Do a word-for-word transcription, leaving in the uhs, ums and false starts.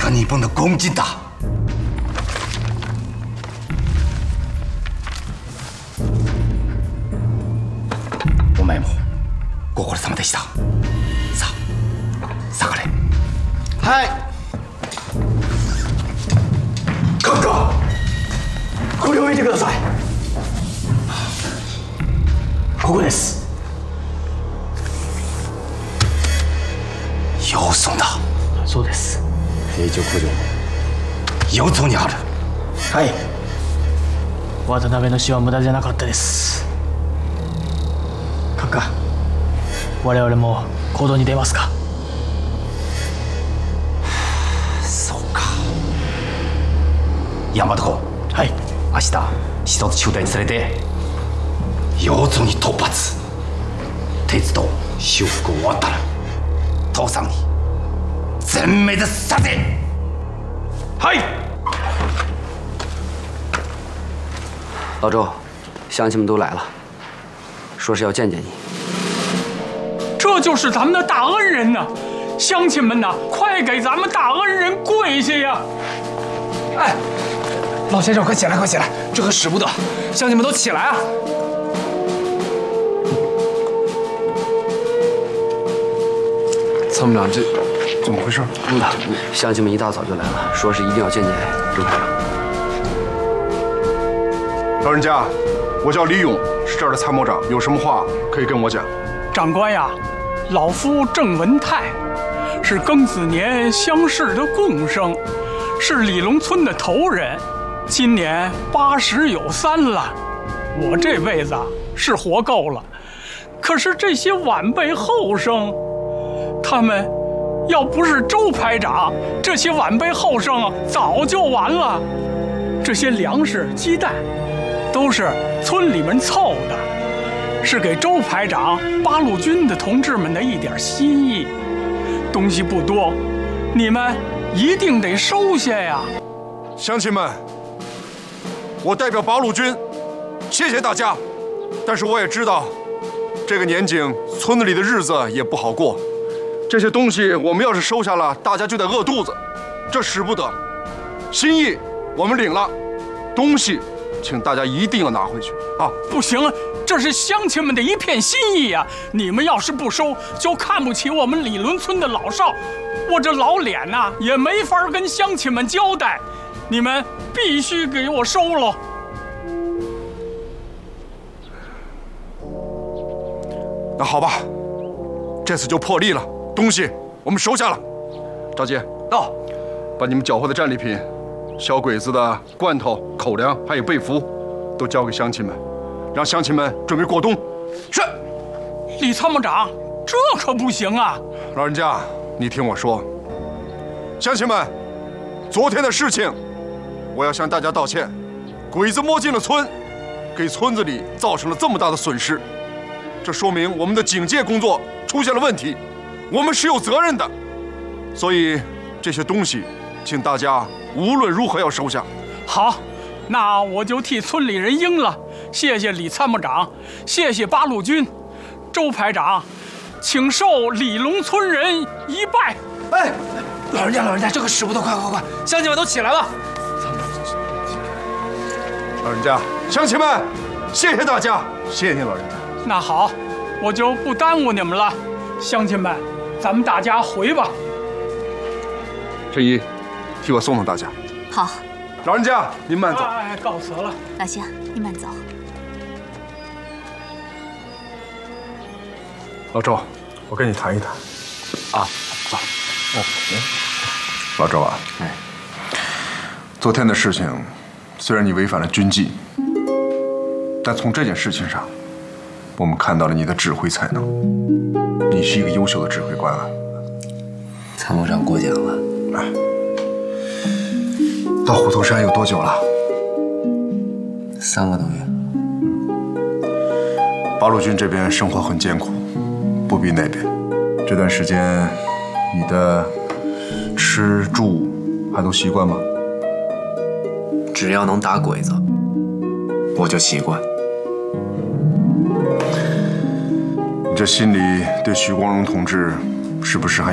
大日本的公人だ。お前もご苦労様でした。さあ、下がれ。 はい。 閣下、これを見てください。ここです。洋村だ。 そうです。 平城工場も洋村にある。 はい。渡辺の死は無駄じゃなかったです。閣下、我々も行動に出ますか。 そうか。大和子。 はい。 明日一つ中隊に連れて洋村に突発。鉄道修復終わったら父さんに全滅させ。はい。 老周，乡亲们都来了，说是要见见你。 这就是咱们的大恩人呐！乡亲们呐，快给咱们大恩人跪下呀！ 哎，老先生，快起来，快起来！这可使不得，乡亲们都起来啊！ 参谋长，这怎么回事？ 嗯，乡亲们一大早就来了，说是一定要见见周排长。 老人家，我叫李勇，是这儿的参谋长，有什么话可以跟我讲。 长官呀，老夫郑文泰，是庚子年乡试的贡生，是李龙村的头人，今年八十有三了。我这辈子是活够了，可是这些晚辈后生，他们要不是周排长，这些晚辈后生早就完了。这些粮食、鸡蛋，都是村里面凑的，是给周排长、八路军的同志们的一点心意。东西不多，你们一定得收下呀！ 乡亲们，我代表八路军，谢谢大家。但是我也知道，这个年景，村子里的日子也不好过。这些东西我们要是收下了，大家就得饿肚子，这使不得。心意我们领了，东西请大家一定要拿回去啊！ 不行，这是乡亲们的一片心意呀！你们要是不收，就看不起我们李伦村的老少，我这老脸呐、啊、也没法跟乡亲们交代。你们必须给我收了。 那好吧，这次就破例了。东西我们收下了。赵杰，到，把你们缴获的战利品、小鬼子的罐头、口粮还有被服，都交给乡亲们，让乡亲们准备过冬。是。 李参谋长，这可不行啊！ 老人家，你听我说，乡亲们，昨天的事情，我要向大家道歉。鬼子摸进了村，给村子里造成了这么大的损失，这说明我们的警戒工作出现了问题。我们是有责任的，所以这些东西，请大家无论如何要收下。 好，那我就替村里人应了。谢谢李参谋长，谢谢八路军，周排长，请受李龙村人一拜。 哎，老人家，老人家，这可使不得，快快快，乡亲们都起来了。 老人家，乡亲们，谢谢大家，谢谢您老人家。 那好，我就不耽误你们了，乡亲们。咱们大家回吧。 陈姨，替我送送大家。 好。 老人家，您慢走。 哎，告辞了。 老乡，你慢走。 老周，我跟你谈一谈。 啊，走。 哦，老周啊，哎，昨天的事情，虽然你违反了军纪，但从这件事情上，我们看到了你的指挥才能。你是一个优秀的指挥官啊！ 参谋长过奖了。 哎，到虎头山有多久了？ 三个多月。 八路军这边生活很艰苦，不比那边。这段时间，你的吃住还都习惯吗？ 只要能打鬼子，我就习惯。 你这心里对徐光荣同志是不是还